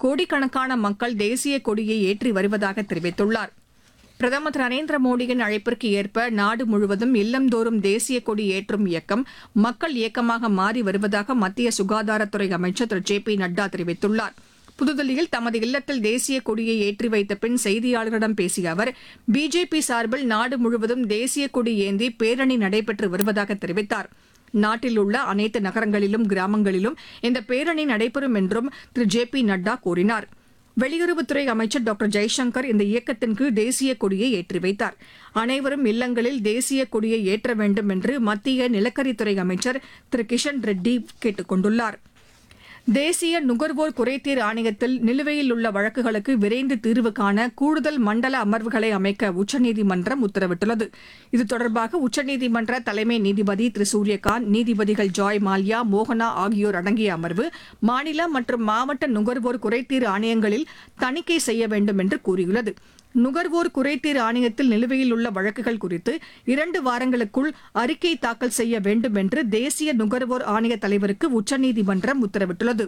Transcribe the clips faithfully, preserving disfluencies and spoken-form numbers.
கோடிக்கணக்கான மக்கள் தேசிய கொடியை ஏற்றி வருவதாக தெரிவித்துள்ளார். பிரதமர் திரு நரேந்திர மோடியின் அழைப்பிற்கு ஏற்ப நாடு முழுவதும் இல்லந்தோறும் தேசிய கொடி ஏற்றும் இயக்கம் மக்கள் இயக்கமாக மாறி வருவதாக மத்திய சுகாதாரத்துறை அமைச்சர் திரு ஜே பி நட்டா தெரிவித்துள்ளார். புதுதில்லியில் தமது இல்லத்தில் தேசிய கொடியை ஏற்றி வைத்த பின் செய்தியாளர்களிடம் பேசிய அவர், பிஜேபி சார்பில் நாடு முழுவதும் தேசிய கொடி ஏந்தி பேரணி நடைபெற்று வருவதாக தெரிவித்தார். நாட்டில் உள்ள அனைத்து நகரங்களிலும் கிராமங்களிலும் இந்த பேரணி நடைபெறும் என்றும் திரு ஜே பி நட்டா கூறினார். வெளியுறவுத்துறை அமைச்சர் டாக்டர் ஜெய்சங்கர் இந்த இயக்கத்தின் கீழ் தேசிய கொடியை ஏற்றி வைத்தார். அனைவரும் இல்லங்களில் தேசிய கொடியை ஏற்ற வேண்டும் என்று மத்திய நிலக்கரித்துறை அமைச்சர் திரு கிஷன் ரெட்டி கேட்டுக் கொண்டுள்ளார். தேசிய நுகர்வோர் குறைதீர் ஆணையத்தில் நிலுவையில் உள்ள வழக்குகளுக்கு விரைந்து தீர்வு காண கூடுதல் மண்டல அமர்வுகளை அமைக்க உச்சநீதிமன்றம் உத்தரவிட்டுள்ளது. இது தொடர்பாக உச்சநீதிமன்ற தலைமை நீதிபதி திரு சூரியகாந்த், நீதிபதிகள் ஜாய் மால்யா, மோகனா ஆகியோர் அடங்கிய அமர்வு மாநில மற்றும் மாவட்ட நுகர்வோர் குறைதீர் ஆணையங்களில் தணிக்கை செய்ய வேண்டும் என்று கூறியுள்ளது. நுகர்வோர் குறைதீர் ஆணையத்தில் நிலுவையில் உள்ள வழக்குகள் குறித்து இரண்டு வாரங்களுக்குள் அறிக்கை தாக்கல் செய்ய வேண்டும் என்று தேசிய நுகர்வோர் ஆணைய தலைவருக்கு உச்சநீதிமன்றம் உத்தரவிட்டுள்ளது.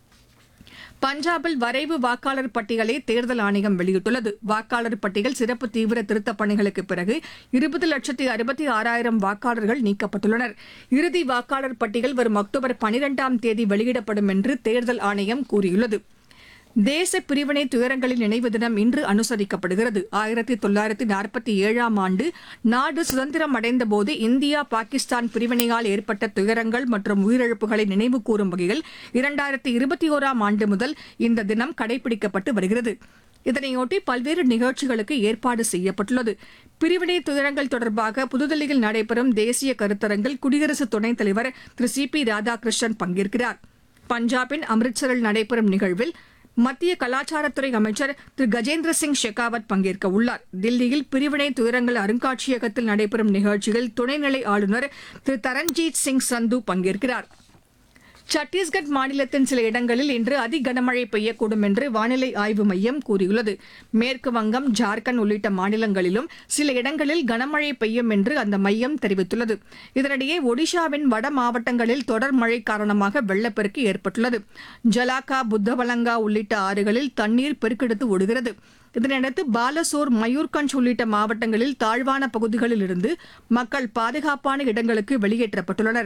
பஞ்சாபில் வரைவு வாக்காளர் பட்டியலை தேர்தல் ஆணையம் வெளியிட்டுள்ளது. வாக்காளர் பட்டியல் சிறப்பு தீவிர திருத்தப் பணிகளுக்கு பிறகு இருபது லட்சத்து அறுபத்தி ஆறாயிரம் வாக்காளர்கள் நீக்கப்பட்டுள்ளனர். இறுதி வாக்காளர் பட்டியல் வரும் அக்டோபர் பனிரெண்டாம் தேதி வெளியிடப்படும் என்று தேர்தல் ஆணையம் கூறியுள்ளது. தேச பிரிவினை துயரங்களின் நினைவு தினம் இன்று அனுசரிக்கப்படுகிறது. ஆயிரத்தி தொள்ளாயிரத்தி நாற்பத்தி ஏழாம் ஆண்டு நாடு சுதந்திரம் அடைந்தபோது இந்தியா பாகிஸ்தான் பிரிவினையால் ஏற்பட்ட துயரங்கள் மற்றும் உயிரிழப்புகளை நினைவு கூறும் வகையில் இரண்டாயிரத்தி இருபத்தி ஓராம் ஆண்டு முதல் இந்த தினம் கடைபிடிக்கப்பட்டு வருகிறது. இதனையொட்டி பல்வேறு நிகழ்ச்சிகளுக்கு ஏற்பாடு செய்யப்பட்டுள்ளது. பிரிவினை துயரங்கள் தொடர்பாக புதுதில்லியில் நடைபெறும் தேசிய கருத்தரங்கில் குடியரசு துணைத் தலைவர் திரு சி பி ராதாகிருஷ்ணன் பங்கேற்கிறார். பஞ்சாபின் அம்ரிட்சரில் நடைபெறும் நிகழ்வில் மத்திய கலாச்சாரத்துறை அமைச்சர் திரு கஜேந்திர சிங் ஷெகாவத் பங்கேற்க உள்ளார். தில்லியில் பிரிவினை துயரங்கள் அருங்காட்சியகத்தில் நடைபெறும் நிகழ்ச்சியில் துணைநிலை ஆளுநர் திரு தரண்ஜீத் சிங் சந்து பங்கேற்கிறார். சத்தீஸ்கட் மாநிலத்தின் சில இடங்களில் இன்று அதி கனமழை பெய்யக்கூடும் என்று வானிலை ஆய்வு மையம் கூறியுள்ளது. மேற்கு வங்கம், ஜார்க்கண்ட் உள்ளிட்ட மாநிலங்களிலும் சில இடங்களில் கனமழை பெய்யும் என்று அந்த மையம் தெரிவித்துள்ளது. இதனிடையே ஒடிஷாவின் வட மாவட்டங்களில் தொடர் மழை காரணமாக வெள்ளப்பெருக்கு ஏற்பட்டுள்ளது. ஜலாக்கா, புத்தவலங்கா உள்ளிட்ட ஆறுகளில் தண்ணீர் பெருக்கெடுத்து ஓடுகிறது. இதனையடுத்து பாலசோர், மயூர்கஞ்ச் உள்ளிட்ட மாவட்டங்களில் தாழ்வான பகுதிகளில் இருந்து மக்கள் பாதுகாப்பான இடங்களுக்கு வெளியேற்றப்பட்டுள்ளனர்.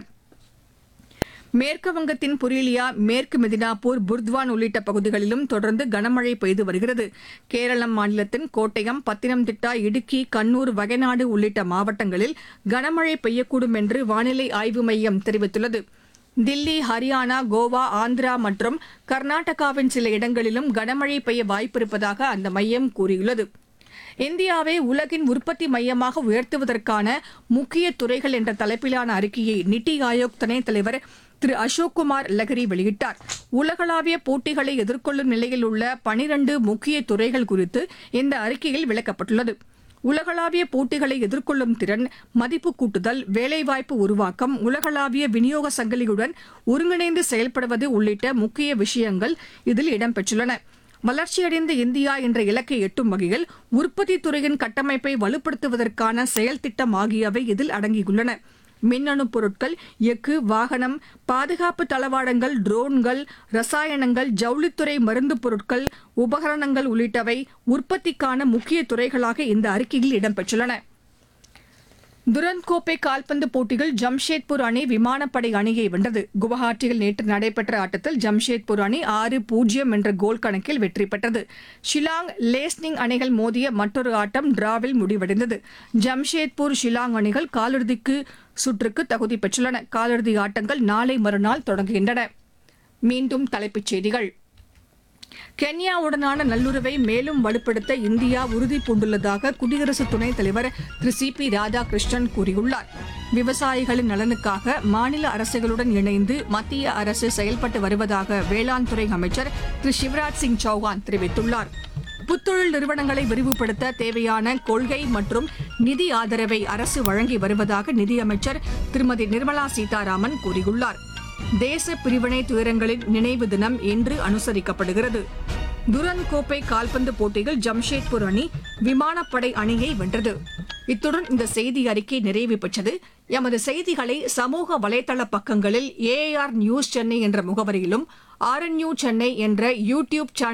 மேற்கு வங்கத்தின் புரீலியா, மேற்கு மெதினாப்பூர், புர்த்வான் உள்ளிட்ட பகுதிகளிலும் தொடர்ந்து கனமழை பெய்து வருகிறது. கேரளம் மாநிலத்தின் கோட்டயம், பத்தினம்திட்டா, இடுக்கி, கண்ணூர், வயநாடு உள்ளிட்ட மாவட்டங்களில் கனமழை பெய்யக்கூடும் என்று வானிலை ஆய்வு மையம் தெரிவித்துள்ளது. தில்லி, ஹரியானா, கோவா, ஆந்திரா மற்றும் கர்நாடகாவின் சில இடங்களிலும் கனமழை பெய்ய வாய்ப்பிருப்பதாக அந்த மையம் கூறியுள்ளது. இந்தியாவை உலகின் உற்பத்தி மையமாக உயர்த்துவதற்கான முக்கிய துறைகள் என்ற தலைப்பிலான அறிக்கையை நித்தி ஆயோக் துணைத் தலைவர் திரு அசோக்குமார் லஹரி வெளியிட்டார். உலகளாவிய போட்டிகளை எதிர்கொள்ளும் நிலையில் உள்ள பனிரண்டு முக்கிய துறைகள் குறித்து இந்த அறிக்கையில் விளக்கப்பட்டுள்ளது. உலகளாவிய போட்டிகளை எதிர்கொள்ளும் திறன், மதிப்பு கூட்டுதல், வேலைவாய்ப்பு உருவாக்கம், உலகளாவிய விநியோக சங்கிலியுடன் ஒருங்கிணைந்து செயல்படுவது உள்ளிட்ட முக்கிய விஷயங்கள் இதில் இடம்பெற்றுள்ளன. வளர்ச்சியடைந்த இந்தியா என்ற இலக்கை எட்டும் வகையில் உற்பத்தி துறையின் கட்டமைப்பை வலுப்படுத்துவதற்கான செயல் திட்டம் ஆகியவை இதில் அடங்கியுள்ளன. மின்னணு பொருட்கள், எஃகு, வாகனம், பாதுகாப்பு தளவாடங்கள், ட்ரோன்கள், ரசாயனங்கள், ஜவுளித்துறை, மருந்து பொருட்கள், உபகரணங்கள் உள்ளிட்டவை உற்பத்திக்கான முக்கிய துறைகளாக இந்த அறிக்கையில் இடம்பெற்றுள்ளன. துரந்த் கோப்பை கால்பந்து போட்டியில் ஜம்ஷேத்பூர் அணி விமானப்படை அணியை வென்றது. குவஹாட்டியில் நேற்று நடைபெற்ற ஆட்டத்தில் ஜம்ஷேத்பூர் அணி ஆறு பூஜ்ஜியம் என்ற கோல் கணக்கில் வெற்றி பெற்றது. ஷிலாங், லேஸ்னிங் அணிகள் மோதிய மற்றொரு ஆட்டம் டிராவில் முடிவடைந்தது. ஜம்ஷேத்பூர், ஷிலாங் அணிகள் காலிறுதிக்கு சுற்றுக்கு தகுதி பெற்றுள்ளன. காலிறுதி ஆட்டங்கள் நாளை மறுநாள் தொடங்குகின்றன. மீண்டும் தலைப்புச் செய்திகள். கென்யாவுடனான நல்லுறவை மேலும் வலுப்படுத்த இந்தியா உறுதி பூண்டுள்ளதாக குடியரசு துணைத் தலைவர் திரு சி பி ராதாகிருஷ்ணன் கூறியுள்ளார். விவசாயிகளின் நலனுக்காக மாநில அரசுகளுடன் இணைந்து மத்திய அரசு செயல்பட்டு வருவதாக வேளாண் துறை அமைச்சர் திரு சிவராஜ் சிங் சௌஹான் தெரிவித்துள்ளார். புத்தொழில் நிறுவனங்களை விரிவுபடுத்த தேவையான கொள்கை மற்றும் நிதி ஆதரவை அரசு வழங்கி வருவதாக நிதியமைச்சர் திருமதி நிர்மலா சீதாராமன் கூறியுள்ளார். தேச பிரிவினை துயரங்களின் நினைவு தினம் இன்று அனுசரிக்கப்படுகிறது. துரந்த் கோப்பை கால்பந்து போட்டியில் ஜம்ஷேத்பூர் அணி விமானப்படை அணியை வென்றது. இத்துடன் இந்த செய்தி அறிக்கை நிறைவு பெற்றது. எமது செய்திகளை சமூக வலைதள பக்கங்களில் ஏ ஆர் நியூஸ் சென்னை என்ற முகவரியிலும், ஆர் என் யூ சென்னை என்ற யூ டியூப் சேனல்